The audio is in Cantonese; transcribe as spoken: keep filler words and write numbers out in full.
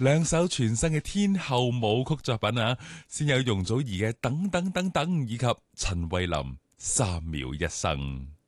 兩首全新嘅天后舞曲作品啊，先有容祖兒嘅《等等等等》，以及陳慧琳《三秒一生》。